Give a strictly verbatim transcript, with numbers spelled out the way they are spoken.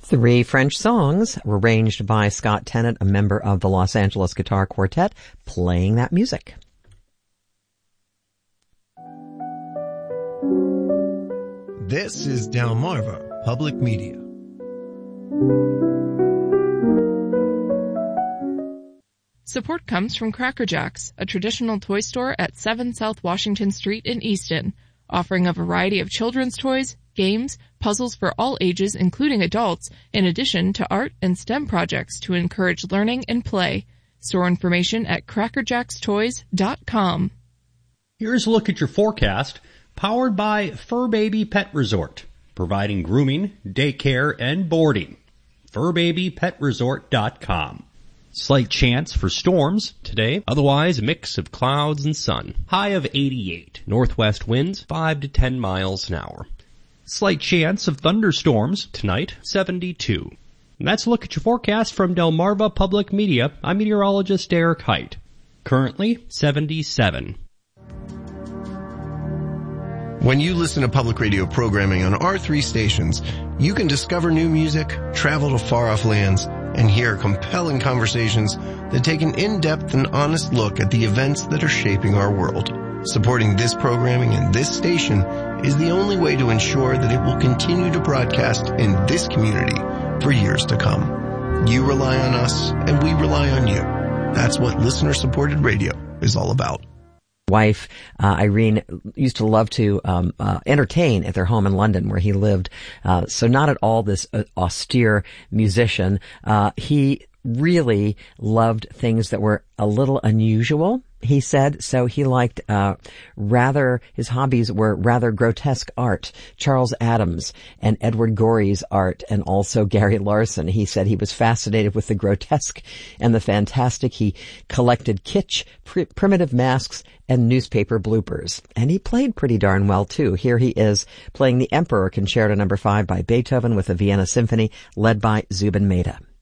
Three French songs arranged by Scott Tennant, a member of the Los Angeles Guitar Quartet, playing that music. This is Delmarva Public Media. Support comes from Cracker Jacks, a traditional toy store at seven South Washington Street in Easton, offering a variety of children's toys, games, puzzles for all ages, including adults, in addition to art and STEM projects to encourage learning and play. Store information at cracker jacks toys dot com. Here's a look at your forecast, powered by Fur Baby Pet Resort, providing grooming, daycare, and boarding. fur baby pet resort dot com. Slight chance for storms today, otherwise a mix of clouds and sun. High of eighty-eight. Northwest winds five to ten miles an hour. Slight chance of thunderstorms tonight, seventy-two. And that's a look at your forecast from Delmarva Public Media. I'm meteorologist Derek Height. Currently, seventy-seven. When you listen to public radio programming on our three stations, you can discover new music, travel to far-off lands, and hear compelling conversations that take an in-depth and honest look at the events that are shaping our world. Supporting this programming and this station is the only way to ensure that it will continue to broadcast in this community for years to come. You rely on us, and we rely on you. That's what listener-supported radio is all about. Wife, uh, Irene, used to love to um, uh, entertain at their home in London where he lived. Uh, so not at all this uh, austere musician. Uh, he really loved things that were a little unusual, he said. So he liked uh rather, his hobbies were rather grotesque art. Charles Addams and Edward Gorey's art, and also Gary Larson. He said he was fascinated with the grotesque and the fantastic. He collected kitsch, pr- primitive masks, and newspaper bloopers. And he played pretty darn well, too. Here he is playing the Emperor Concerto number five by Beethoven with the Vienna Symphony, led by Zubin Mehta.